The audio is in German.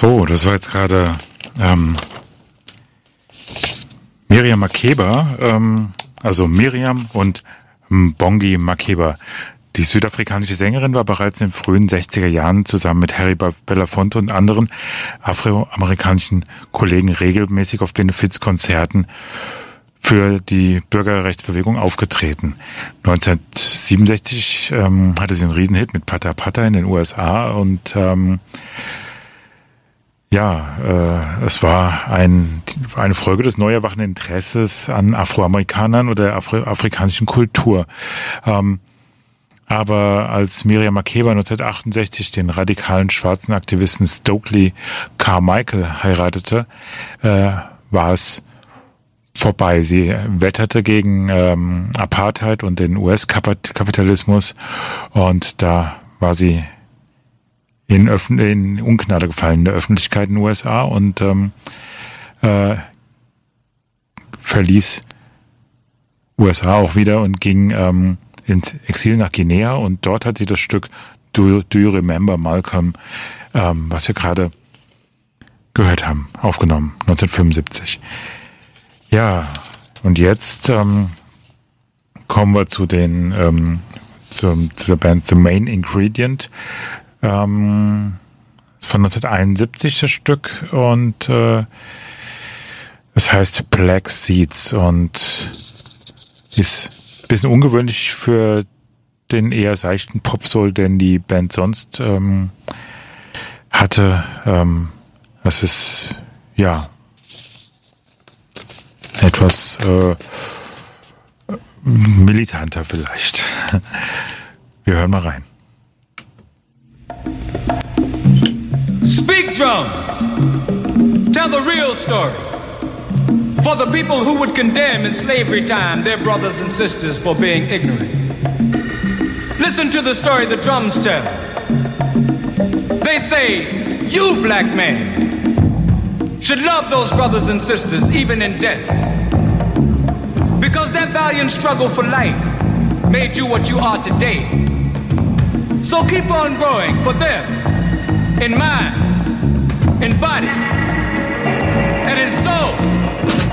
So, das war jetzt gerade Miriam Makeba, also Miriam und Bongi Makeba. Die südafrikanische Sängerin war bereits in den frühen 60er Jahren zusammen mit Harry Belafonte und anderen afroamerikanischen Kollegen regelmäßig auf Benefizkonzerten für die Bürgerrechtsbewegung aufgetreten. 1967 hatte sie einen Riesenhit mit Pata Pata in den USA und es war eine Folge des neu erwachenden Interesses an Afroamerikanern oder der afrikanischen Kultur. Aber als Miriam Makeba 1968 den radikalen schwarzen Aktivisten Stokely Carmichael heiratete, war es vorbei. Sie wetterte gegen Apartheid und den US-Kapitalismus und da war sie in Ungnade gefallen in der Öffentlichkeit in den USA und verließ USA auch wieder und ging ins Exil nach Guinea und dort hat sie das Stück Do You Remember Malcolm, was wir gerade gehört haben, aufgenommen, 1975. Ja, und jetzt kommen wir zu der Band The Main Ingredient. Ist von 1971 das Stück und es heißt Black Seeds und ist ein bisschen ungewöhnlich für den eher seichten Pop-Soul, den die Band sonst hatte. Es ist etwas militanter vielleicht. Wir hören mal rein. Speak drums, tell the real story for the people who would condemn in slavery time their brothers and sisters for being ignorant. Listen to the story the drums tell. They say, you black man should love those brothers and sisters even in death, because that valiant struggle for life made you what you are today. So keep on growing for them, in mind, in body, and in soul.